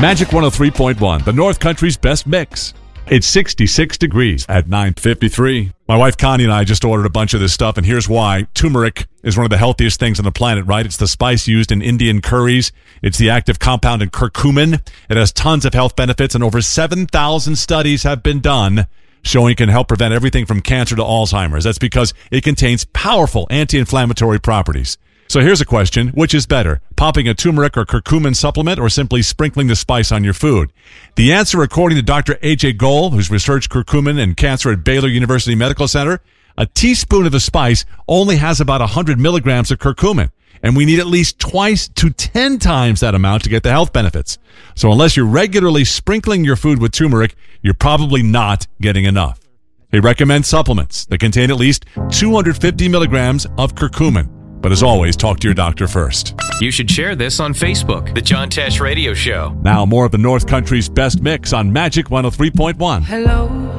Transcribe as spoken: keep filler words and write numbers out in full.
Magic one oh three point one, the North Country's best mix. It's sixty-six degrees at nine fifty-three. My wife Connie and I just ordered a bunch of this stuff, and here's why. Turmeric is one of the healthiest things on the planet, right? It's the spice used in Indian curries. It's the active compound in curcumin. It has tons of health benefits, and over seven thousand studies have been done showing it can help prevent everything from cancer to Alzheimer's. That's because it contains powerful anti-inflammatory properties. So here's a question. Which is better, popping a turmeric or curcumin supplement or simply sprinkling the spice on your food? The answer, according to Doctor A J Goel, who's researched curcumin and cancer at Baylor University Medical Center, a teaspoon of the spice only has about one hundred milligrams of curcumin, and we need at least twice to ten times that amount to get the health benefits. So unless you're regularly sprinkling your food with turmeric, you're probably not getting enough. They recommend supplements that contain at least two hundred fifty milligrams of curcumin. But as always, talk to your doctor first. You should share this on Facebook, The John Tesh Radio Show. Now more of the North Country's best mix on Magic one oh three point one. Hello.